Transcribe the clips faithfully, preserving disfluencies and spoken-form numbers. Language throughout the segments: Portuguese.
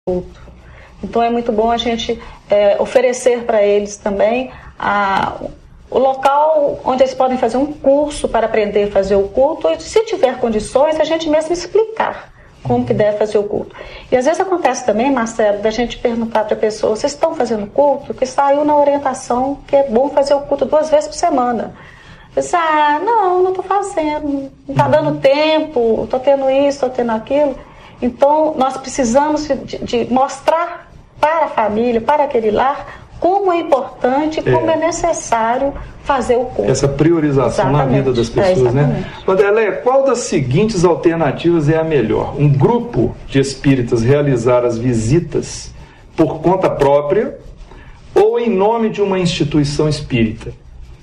culto. Então é muito bom a gente é, oferecer para eles também a, o local onde eles podem fazer um curso para aprender a fazer o culto, e se tiver condições, a gente mesmo explicar como que deve fazer o culto. E às vezes acontece também, Marcelo, da gente perguntar para a pessoa: vocês estão fazendo culto? Que saiu na orientação que é bom fazer o culto duas vezes por semana. Eu disse, ah, não, não estou fazendo, não está dando tempo, estou tendo isso, estou tendo aquilo. Então, nós precisamos de, de mostrar para a família, para aquele lar, como é importante, como é, é necessário fazer o culto. Essa priorização exatamente. Na vida das pessoas, é, né? Vanderleia, qual das seguintes alternativas é a melhor? Um grupo de espíritas realizar as visitas por conta própria ou em nome de uma instituição espírita?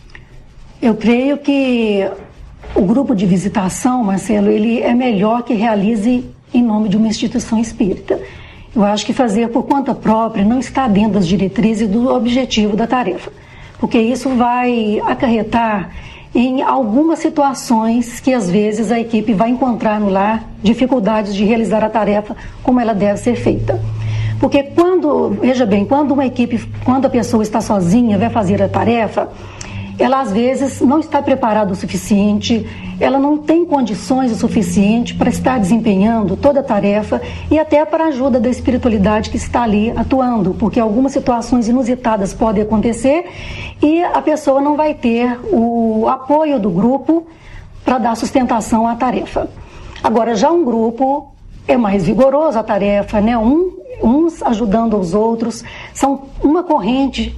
Eu creio que o grupo de visitação, Marcelo, ele é melhor que realize em nome de uma instituição espírita. Eu acho que fazer por conta própria não está dentro das diretrizes do objetivo da tarefa, porque isso vai acarretar em algumas situações que às vezes a equipe vai encontrar no lar dificuldades de realizar a tarefa como ela deve ser feita. Porque quando, veja bem, quando uma equipe, quando a pessoa está sozinha, vai fazer a tarefa, ela às vezes não está preparada o suficiente, ela não tem condições o suficiente para estar desempenhando toda a tarefa e até para a ajuda da espiritualidade que está ali atuando, porque algumas situações inusitadas podem acontecer e a pessoa não vai ter o apoio do grupo para dar sustentação à tarefa. Agora, já um grupo é mais vigoroso a tarefa, né? Um, uns ajudando os outros, são uma corrente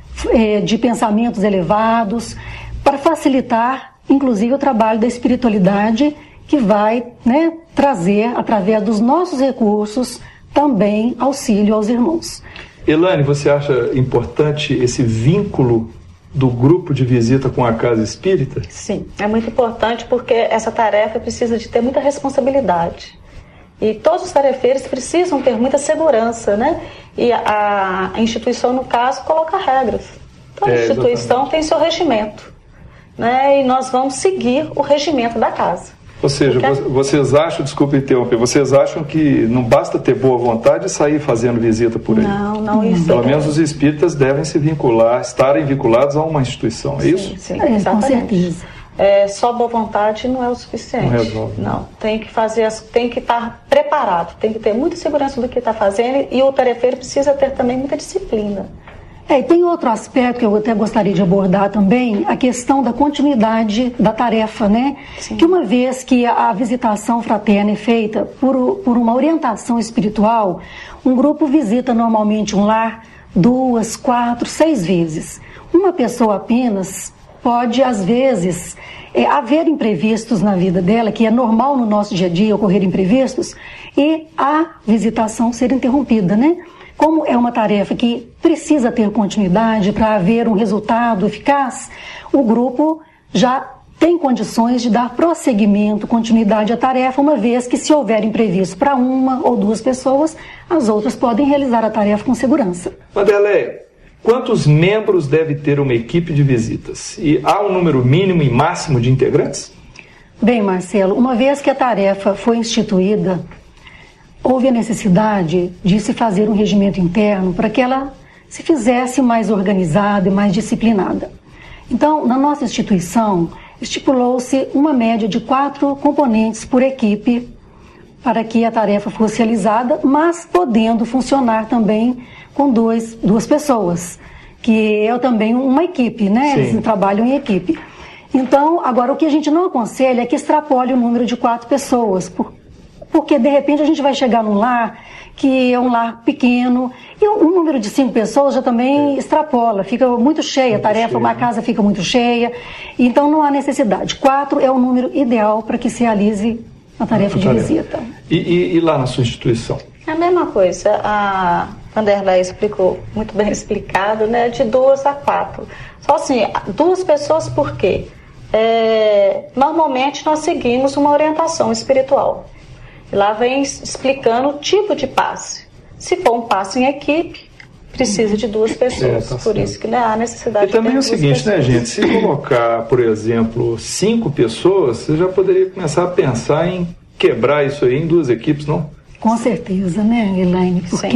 de pensamentos elevados, para facilitar, inclusive, o trabalho da espiritualidade, que vai, né, trazer, através dos nossos recursos, também auxílio aos irmãos. Elaine, você acha importante esse vínculo do grupo de visita com a casa espírita? Sim, é muito importante, porque essa tarefa precisa de ter muita responsabilidade. E todos os tarefeiros precisam ter muita segurança, né? E a, a instituição, no caso, coloca regras. Toda é, instituição exatamente. Tem seu regimento, né? E nós vamos seguir o regimento da casa. Ou seja, Porque... vocês acham, desculpe interromper, vocês acham que não basta ter boa vontade e sair fazendo visita por aí? Não, não isso. Pelo é... menos os espíritas devem se vincular, estarem vinculados a uma instituição, é sim, isso? Sim, é, exatamente. Com certeza. É, só boa vontade não é o suficiente. Não resolve. Não, tem que fazer, as, tem que estar preparado, tem que ter muita segurança do que está fazendo, e o tarefeiro precisa ter também muita disciplina. É, e tem outro aspecto que eu até gostaria de abordar também, a questão da continuidade da tarefa, né? Sim. Que uma vez que a visitação fraterna é feita por, por uma orientação espiritual, um grupo visita normalmente um lar duas, quatro, seis vezes. Uma pessoa apenas pode, às vezes, é, haver imprevistos na vida dela, que é normal no nosso dia a dia ocorrer imprevistos, e a visitação ser interrompida, né? Como é uma tarefa que precisa ter continuidade para haver um resultado eficaz, o grupo já tem condições de dar prosseguimento, continuidade à tarefa, uma vez que, se houver imprevisto para uma ou duas pessoas, as outras podem realizar a tarefa com segurança. Vanderleia, quantos membros deve ter uma equipe de visitas? E há um número mínimo e máximo de integrantes? Bem, Marcelo, uma vez que a tarefa foi instituída, houve a necessidade de se fazer um regimento interno para que ela se fizesse mais organizada e mais disciplinada. Então, na nossa instituição, estipulou-se uma média de quatro componentes por equipe para que a tarefa fosse realizada, mas podendo funcionar também com dois, duas pessoas, que é também uma equipe, né? Sim. Eles trabalham em equipe. Então, agora, o que a gente não aconselha é que extrapole o número de quatro pessoas, por, porque, de repente, a gente vai chegar num lar que é um lar pequeno, e um, um número de cinco pessoas já também é. extrapola, fica muito cheia, a tarefa, cheia, uma casa fica muito cheia, então não há necessidade. Quatro é o número ideal para que se realize a tarefa a de tarefa. visita. E, e, e lá na sua instituição? É a mesma coisa, a Vanderleia explicou, muito bem explicado, né, de duas a quatro. Só assim, duas pessoas por quê? É, normalmente nós seguimos uma orientação espiritual. E lá vem explicando o tipo de passe. Se for um passe em equipe, precisa de duas pessoas. É, tá por certo. Isso que não há necessidade de ter duas pessoas. E também é o seguinte, né, gente? Se colocar, por exemplo, cinco pessoas, você já poderia começar a pensar em quebrar isso aí em duas equipes, não? Com certeza, né, Elaine? Porque